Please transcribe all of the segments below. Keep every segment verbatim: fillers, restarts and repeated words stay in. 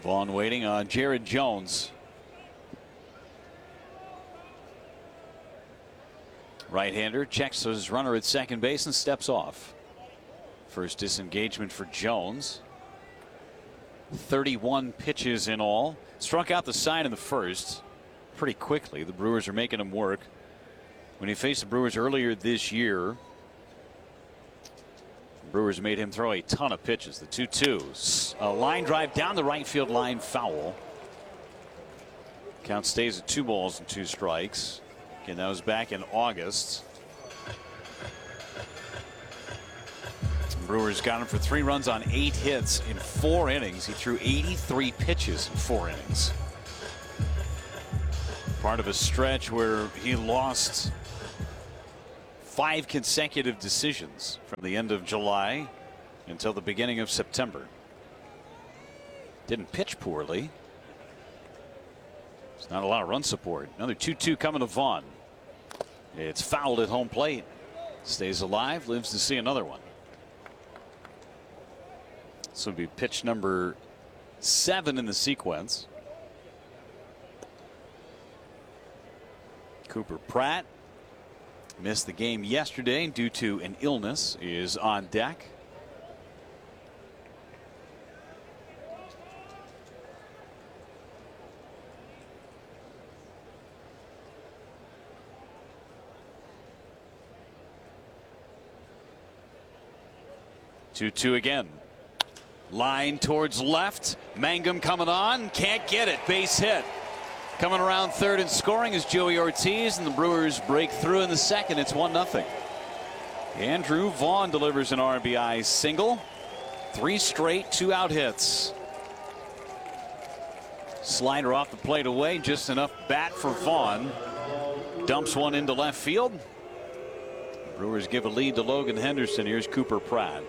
Vaughn waiting on Jared Jones. Right-hander checks his runner at second base and steps off. First disengagement for Jones. thirty-one pitches in all. Struck out the side in the first pretty quickly. The Brewers are making him work. When he faced the Brewers earlier this year, the Brewers made him throw a ton of pitches. The two two. A line drive down the right field line, foul. Count stays at two balls and two strikes. Again, that was back in August. Brewers got him for three runs on eight hits in four innings. He threw eighty-three pitches in four innings. Part of a stretch where he lost five consecutive decisions from the end of July until the beginning of September. Didn't pitch poorly. It's not a lot of run support. Another two two coming to Vaughn. It's fouled at home plate. Stays alive, lives to see another one. This will be pitch number seven in the sequence. Cooper Pratt missed the game yesterday due to an illness, is on deck. two two again. Line towards left. Mangum coming on. Can't get it. Base hit. Coming around third and scoring is Joey Ortiz, and the Brewers break through in the second. It's one nothing. Andrew Vaughn delivers an R B I single. Three straight two out hits. Slider off the plate away. Just enough bat for Vaughn. Dumps one into left field. Brewers give a lead to Logan Henderson. Here's Cooper Pratt.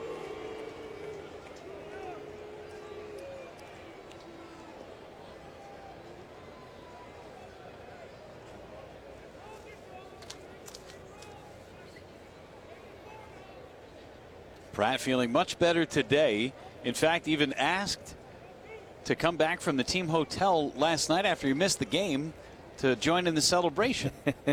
Pratt feeling much better today. In fact, even asked to come back from the team hotel last night after he missed the game to join in the celebration.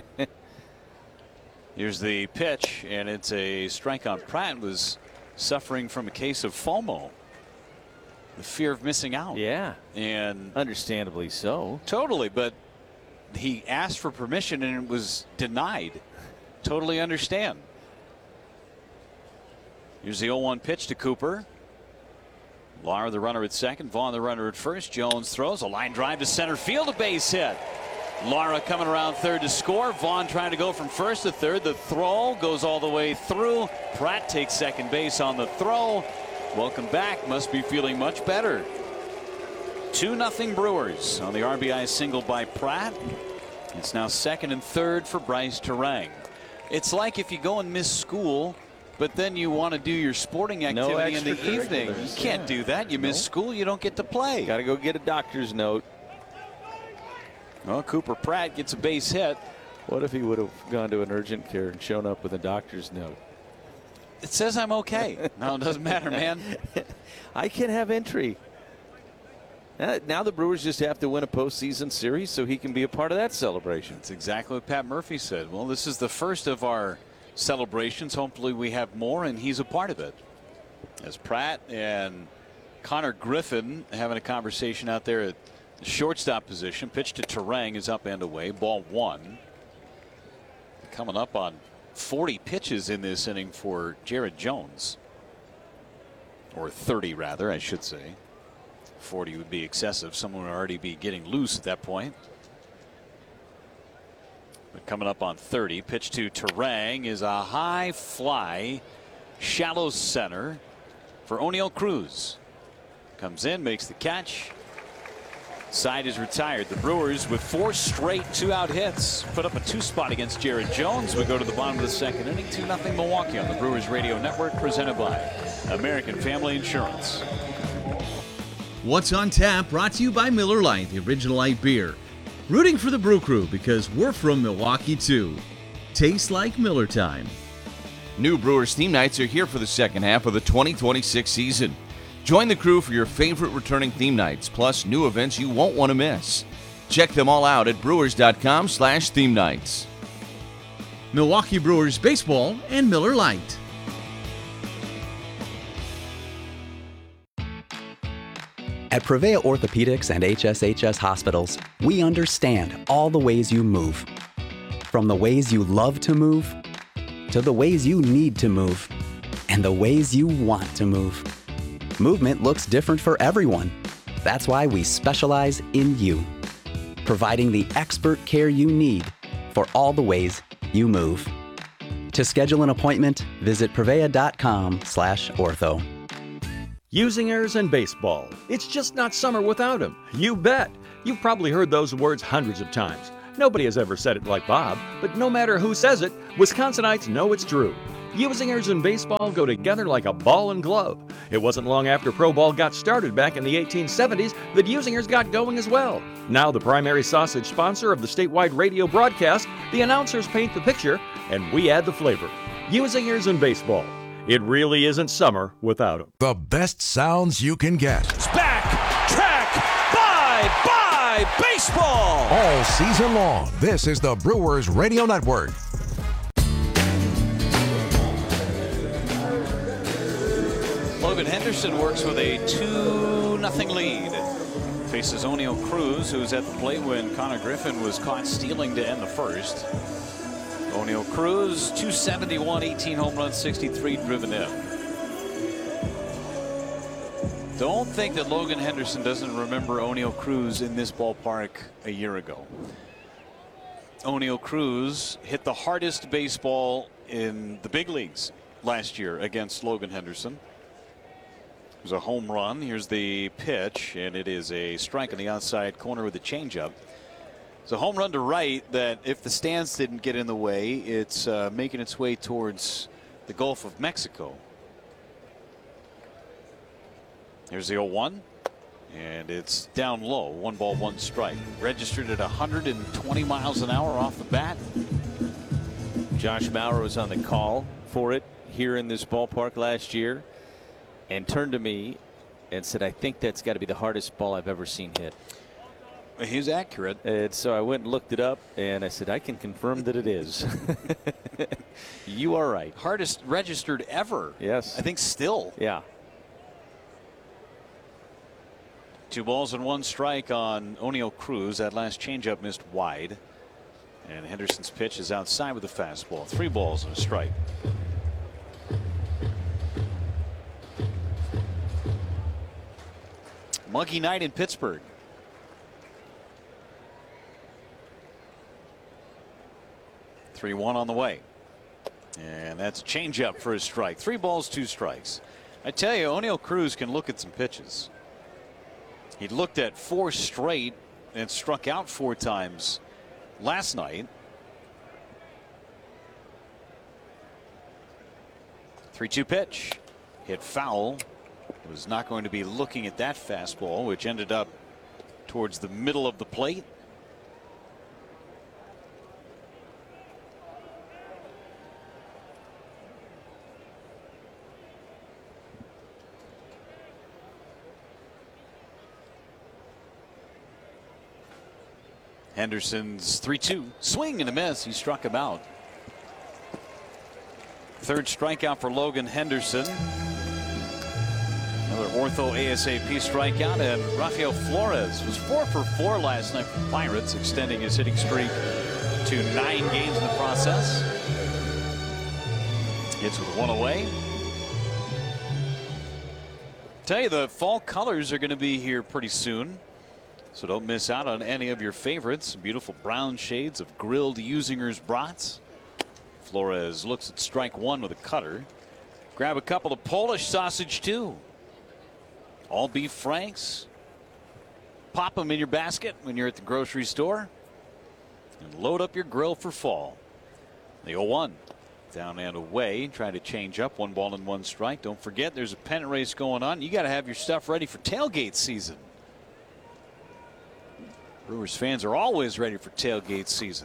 Here's the pitch, and it's a strike on Pratt. Was suffering from a case of FOMO, the fear of missing out. Yeah, and understandably so. Totally, but he asked for permission and it was denied. Totally understand. Here's the oh one pitch to Cooper. Lara, the runner at second. Vaughn, the runner at first. Jones throws a line drive to center field, a base hit. Lara coming around third to score. Vaughn trying to go from first to third. The throw goes all the way through. Pratt takes second base on the throw. Welcome back. Must be feeling much better. two nothing Brewers on the R B I single by Pratt. It's now second and third for Bryce Turang. It's like if you go and miss school, but then you want to do your sporting activity no in the evening. You can't yeah. do that. You miss no. school, you don't get to play. Got to go get a doctor's note. Well, Cooper Pratt gets a base hit. What if he would have gone to an urgent care and shown up with a doctor's note? It says I'm okay. No, it doesn't matter, man. I can have entry. Now the Brewers just have to win a postseason series so he can be a part of that celebration. That's exactly what Pat Murphy said. Well, this is the first of our celebrations. Hopefully we have more, and he's a part of it. As Pratt and Connor Griffin having a conversation out there at the shortstop position. Pitch to Turang is up and away. Ball one. Coming up on forty pitches in this inning for Jared Jones. Or thirty, rather, I should say. forty would be excessive. Someone would already be getting loose at that point. But coming up on thirty, pitch to Turang is a high fly, shallow center for O'Neill Cruz. Comes in, makes the catch. Side is retired. The Brewers with four straight two-out hits put up a two-spot against Jared Jones. We go to the bottom of the second inning. two nothing Milwaukee on the Brewers Radio Network, presented by American Family Insurance. What's on Tap brought to you by Miller Lite, the original light beer. Rooting for the Brew Crew because we're from Milwaukee too. Tastes like Miller time. New Brewers theme nights are here for the second half of the twenty twenty-six season. Join the crew for your favorite returning theme nights, plus new events you won't want to miss. Check them all out at brewers.com slash theme nights. Milwaukee Brewers Baseball and Miller Lite. At Prevea Orthopedics and H S H S Hospitals, we understand all the ways you move. From the ways you love to move, to the ways you need to move, and the ways you want to move. Movement looks different for everyone. That's why we specialize in you, providing the expert care you need for all the ways you move. To schedule an appointment, visit prevea.com slash ortho. Usingers and baseball. It's just not summer without them. You bet. You've probably heard those words hundreds of times. Nobody has ever said it like Bob, but no matter who says it, Wisconsinites know it's true. Usingers and baseball go together like a ball and glove. It wasn't long after Pro Ball got started back in the eighteen seventies that Usingers got going as well. Now the primary sausage sponsor of the statewide radio broadcast, the announcers paint the picture, and we add the flavor. Usingers and baseball. It really isn't summer without them. The best sounds you can get. It's back, track, bye, bye, baseball. All season long, this is the Brewers Radio Network. Logan Henderson works with a two nothing lead. Faces Oneil Cruz, who's at the plate when Connor Griffin was caught stealing to end the first. Oneil Cruz, two seventy-one, eighteen home runs, sixty-three driven in. Don't think that Logan Henderson doesn't remember Oneil Cruz in this ballpark a year ago. Oneil Cruz hit the hardest baseball in the big leagues last year against Logan Henderson. It was a home run. Here's the pitch, and it is a strike on the outside corner with a changeup. It's a home run to right that, if the stands didn't get in the way, it's uh, making its way towards the Gulf of Mexico. Here's the oh one, and it's down low. One ball, one strike. Registered at one hundred twenty miles an hour off the bat. Josh Maurer was on the call for it here in this ballpark last year and turned to me and said, I think that's got to be the hardest ball I've ever seen hit. He's accurate. And so I went and looked it up, and I said, I can confirm that it is. You are right. Hardest registered ever. Yes. I think still. Yeah. Two balls and one strike on Oneil Cruz. That last changeup missed wide. And Henderson's pitch is outside with a fastball. Three balls and a strike. Muggy night in Pittsburgh. three one on the way. And that's a changeup for a strike. Three balls, two strikes. I tell you, Oneil Cruz can look at some pitches. He looked at four straight and struck out four times last night. three two pitch. Hit foul. Was not going to be looking at that fastball, which ended up towards the middle of the plate. Henderson's three two swing and a miss. He struck him out. Third strikeout for Logan Henderson. Another ortho ASAP strikeout, and Rafael Flores was four for four last night for the Pirates, extending his hitting streak to nine games in the process. Hits with one away. Tell you, the fall colors are going to be here pretty soon, so don't miss out on any of your favorites. Beautiful brown shades of grilled Usinger's brats. Flores looks at strike one with a cutter. Grab a couple of Polish sausage too. All beef franks. Pop them in your basket when you're at the grocery store. And load up your grill for fall. The oh one. Down and away. Trying to change up. One ball and one strike. Don't forget, there's a pennant race going on. You got to have your stuff ready for tailgate season. Brewers fans are always ready for tailgate season.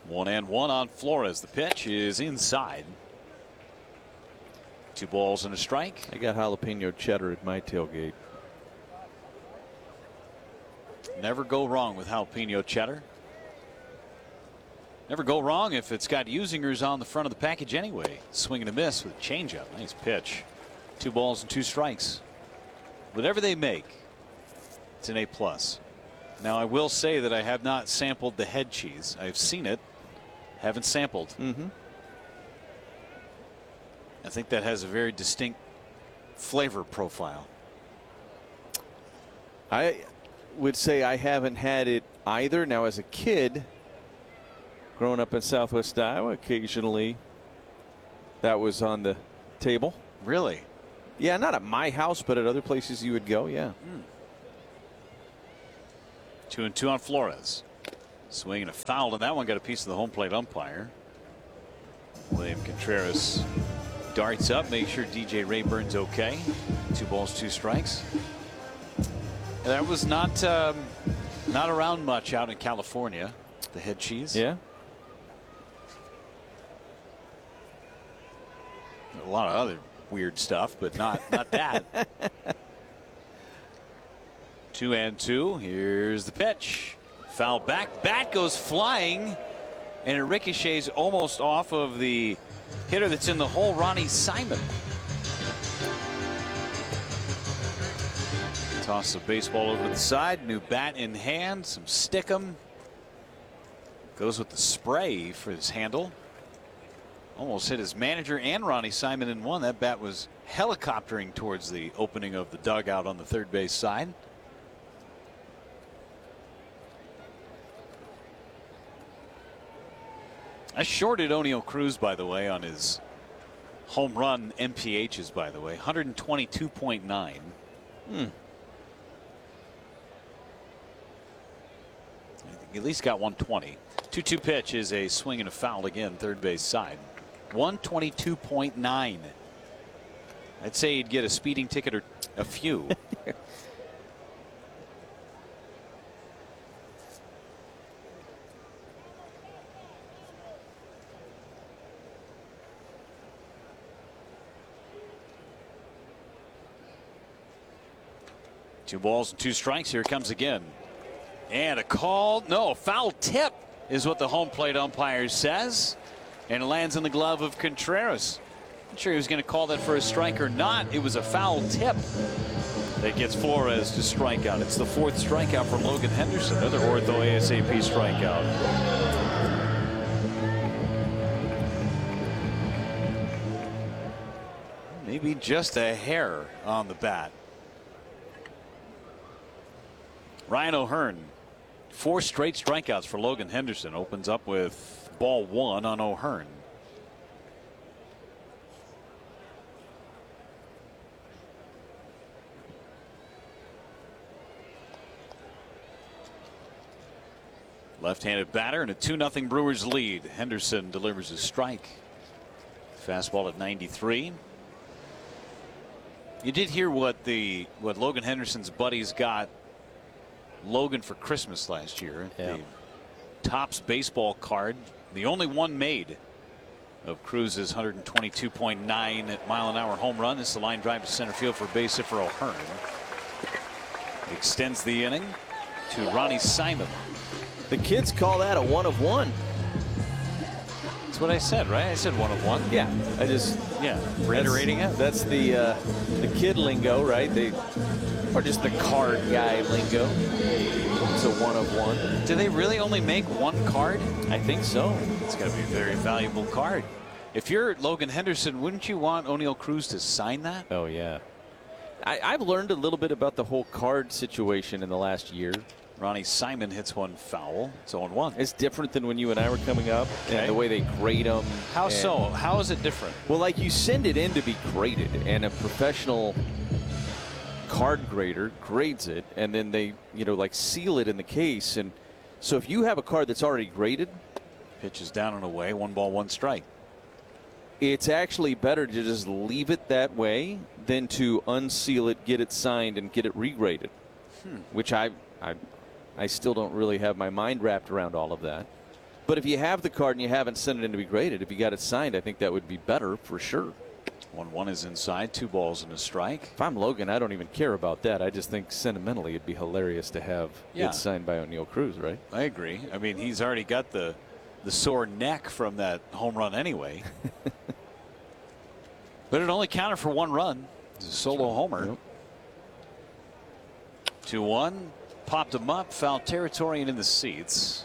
One and one on Flores. The pitch is inside. Two balls and a strike. I got jalapeno cheddar at my tailgate. Never go wrong with jalapeno cheddar. Never go wrong if it's got Usingers on the front of the package anyway. Swing and a miss with a changeup. Nice pitch. Two balls and two strikes. Whatever they make, it's an A plus. Now I will say that I have not sampled the head cheese. I've seen it, haven't sampled. Mm-hmm. I think that has a very distinct flavor profile. I would say I haven't had it either. Now, as a kid, growing up in Southwest Iowa, occasionally that was on the table. Really? Yeah, not at my house, but at other places you would go, yeah. Mm. Two and two on Flores. Swinging a foul, and that one got a piece of the home plate umpire. William Contreras darts up, make sure D J Rayburn's okay. Two balls, two strikes. That was not um, not around much out in California, the head cheese. Yeah. A lot of other weird stuff, but not not that. Two and two. Here's the pitch. Foul back. Bat goes flying, and it ricochets almost off of the hitter that's in the hole, Ronnie Simon. Toss the baseball over to the side. New bat in hand. Some stickum. Goes with the spray for his handle. Almost hit his manager and Ronnie Simon in one. That bat was helicoptering towards the opening of the dugout on the third base side. I shorted Oneil Cruz, by the way, on his home run M P Hs, by the way. one twenty-two point nine. Hmm. At least got one twenty. two two pitch is a swing and a foul again, third base side. one twenty-two point nine. I'd say he'd get a speeding ticket or a few. Two balls and two strikes. Here it comes again. And a call. No, foul tip is what the home plate umpire says. And it lands in the glove of Contreras. Not sure he was going to call that for a strike or not. It was a foul tip that gets Flores to strike out. It's the fourth strikeout from Logan Henderson. Another ortho ASAP strikeout. Maybe just a hair on the bat. Ryan O'Hearn, four straight strikeouts for Logan Henderson. Opens up with ball one on O'Hearn. Left-handed batter and a two nothing Brewers lead. Henderson delivers a strike. Fastball at ninety-three. You did hear what the what Logan Henderson's buddies got Logan for Christmas last year. Yeah. The Topps baseball card, the only one made of Cruz's one twenty-two point nine mile an hour home run. This is the line drive to center field for a base hit for O'Hearn. Extends the inning to Ronnie Simon. The kids call that a one of one. That's what I said, right? I said one of one. Yeah, I just yeah reiterating it. That's the uh, the kid lingo, right? They or just the card guy lingo. It's a one of one. Do they really only make one card? I think so. It's got to be a very valuable card. If you're Logan Henderson, wouldn't you want Oneil Cruz to sign that? Oh yeah. I, I've learned a little bit about the whole card situation in the last year. Ronnie Simon hits one foul. It's oh one. It's different than when you and I were coming up, okay. And the way they grade them. How and, so? How is it different? Well, like you send it in to be graded, and a professional card grader grades it, and then they, you know, like seal it in the case. And so if you have a card that's already graded, pitch is down and away, one ball, one strike. It's actually better to just leave it that way than to unseal it, get it signed, and get it regraded. Hmm. Which I, I, I still don't really have my mind wrapped around all of that. But if you have the card and you haven't sent it in to be graded, if you got it signed, I think that would be better for sure. one one is inside, two balls and a strike. If I'm Logan, I don't even care about that. I just think sentimentally it'd be hilarious to have Yeah. it signed by O'Neill Cruz, right? I agree. I mean, he's already got the the sore neck from that home run anyway. But it only counted for one run. It's a solo homer. Yep. two one. Popped him up. Foul territory and in the seats.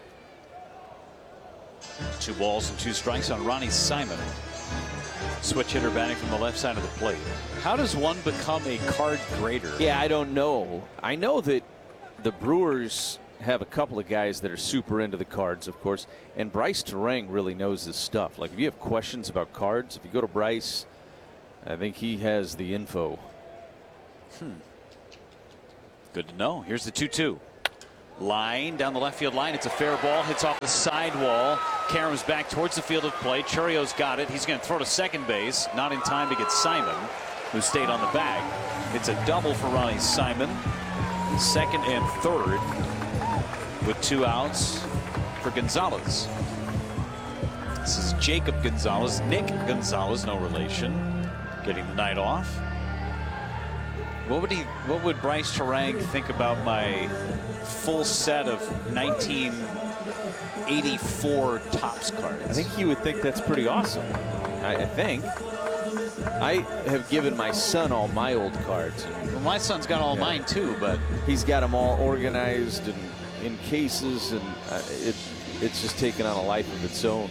Two balls and two strikes on Ronnie Simon. Switch hitter batting from the left side of the plate. How does one become a card grader? Yeah, I don't know. I know that the Brewers have a couple of guys that are super into the cards, of course, and Bryce Terang really knows his stuff. Like, if you have questions about cards, if you go to Bryce, I think he has the info. Hmm. Good to know. Here's the two two. Line down the left field line. It's a fair ball. Hits off the side wall. Karam's back towards the field of play. Churrio's got it. He's going to throw to second base. Not in time to get Simon, who stayed on the bag. It's a double for Ronnie Simon. Second and third with two outs for Gonzalez. This is Jacob Gonzalez. Nick Gonzalez, no relation, getting the night off. What would he? What would Bryce Terang think about my full set of nineteen eighty-four Topps cards? I think he would think that's pretty awesome. I, I think. I have given my son all my old cards. Well, my son's got all Yeah. mine too, but he's got them all organized and in cases, and uh, it it's just taken on a life of its own.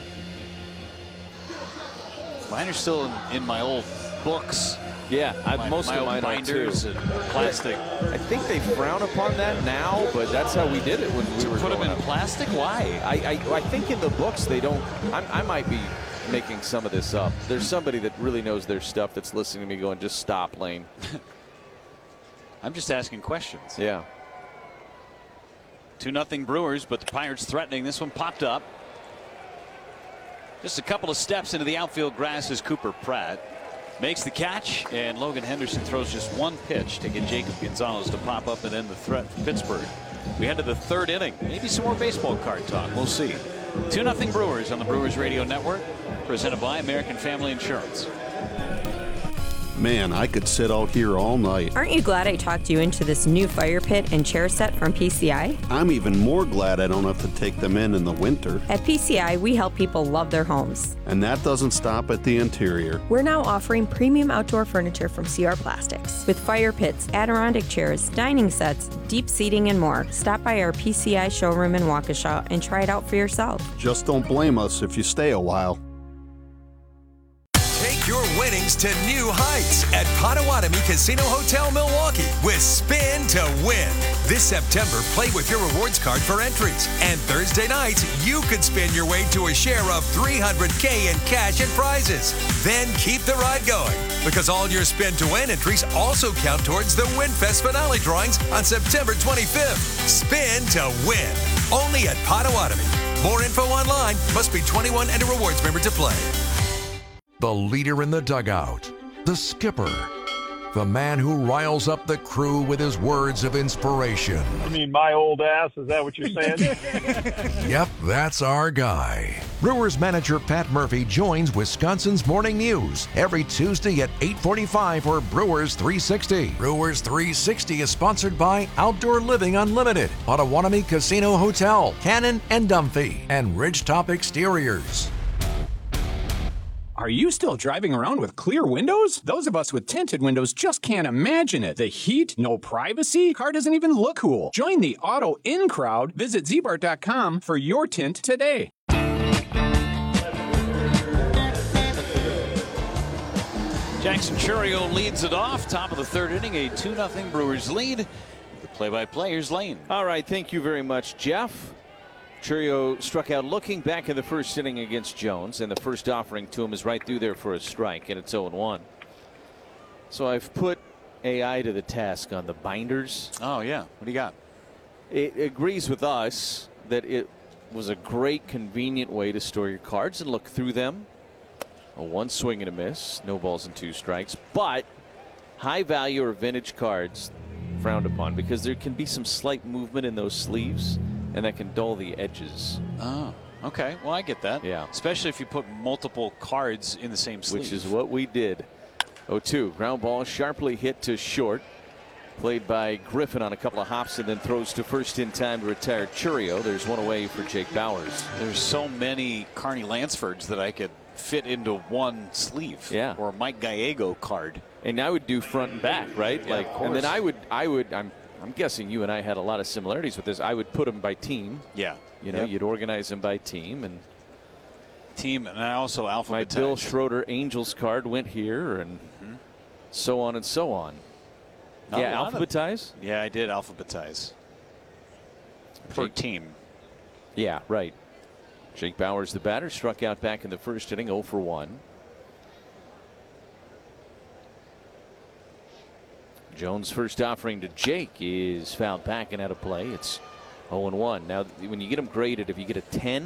mine are still in, in my old books. Yeah, I've, My, most my of old mine binders are too. and plastic. I think they frown upon that now, but that's how we did it when we were Put them growing in up. plastic? Why? I, I I think in the books they don't. I'm, I might be making some of this up. There's somebody that really knows their stuff that's listening to me going, just stop, Lane. I'm just asking questions. Yeah. two nothing Brewers, but the Pirates threatening. This one popped up. Just a couple of steps into the outfield grass as Cooper Pratt makes the catch, and Logan Henderson throws just one pitch to get Jacob Gonzalez to pop up and end the threat for Pittsburgh. We head to the third inning. Maybe some more baseball card talk. We'll see. two nothing Brewers on the Brewers Radio Network, presented by American Family Insurance. Man, I could sit out here all night. Aren't you glad I talked you into this new fire pit and chair set from P C I? I'm even more glad I don't have to take them in in the winter. At P C I, we help people love their homes. And that doesn't stop at the interior. We're now offering premium outdoor furniture from C R Plastics with fire pits, Adirondack chairs, dining sets, deep seating, and more. Stop by our P C I showroom in Waukesha and try it out for yourself. Just don't blame us if you stay a while. Take your winnings to new heights at Potawatomi Casino Hotel Milwaukee with Spin to Win. This September, play with your rewards card for entries. And Thursday nights, you could spin your way to a share of three hundred K in cash and prizes. Then keep the ride going, because all your Spin to Win entries also count towards the WinFest finale drawings on September twenty-fifth. Spin to Win. Only at Potawatomi. More info online. Must be twenty-one and a rewards member to play. The leader in the dugout, the skipper, the man who riles up the crew with his words of inspiration. I mean, my old ass, is that what you're saying? Yep, that's our guy. Brewers manager Pat Murphy joins Wisconsin's Morning News every Tuesday at eight forty-five for Brewers three sixty. Brewers three sixty is sponsored by Outdoor Living Unlimited, Potawatomi Casino Hotel, Cannon and Dumphy, and Ridgetop Exteriors. Are you still driving around with clear windows? Those of us with tinted windows just can't imagine it. The heat, no privacy, car doesn't even look cool. Join the Auto In crowd. Visit Z Bart dot com for your tint today. Jackson Chourio leads it off. Top of the third inning, a two nothing Brewers lead. The play-by-play, here's Lane. All right, thank you very much, Jeff. Chourio struck out looking back in the first inning against Jones, and the first offering to him is right through there for a strike, and it's oh one. So I've put A I to the task on the binders. Oh, yeah. What do you got? It agrees with us that it was a great, convenient way to store your cards and look through them. A one swing and a miss, no balls and two strikes, but high value or vintage cards frowned upon because there can be some slight movement in those sleeves, and that can dull the edges. Oh, Okay, well, I get that. Yeah. Especially if you put multiple cards in the same sleeve. Which is what we did. oh two, ground ball sharply hit to short. Played by Griffin on a couple of hops and then throws to first in time to retire Churio. There's one away for Jake Bauers. There's so many Carney Lansfords that I could fit into one sleeve. Yeah. Or a Mike Gallego card. And I would do front and back, right? Yeah, like, of and then course. I would, I would, I'm, I'm guessing you and I had a lot of similarities with this. I would put them by team. Yeah. You know, Yep. you'd organize them by team, and Team, and I also alphabetized. my Bill Schroeder Angels card went here, and Mm-hmm. so on and so on. Not yeah, a lot of- alphabetize. Yeah, I did alphabetize. Per Jake- team. Yeah, right. Jake Bauers, the batter, struck out back in the first inning, oh for one. Jones' first offering to Jake is fouled back and out of play. It's oh and one. Now, when you get them graded, if you get a ten,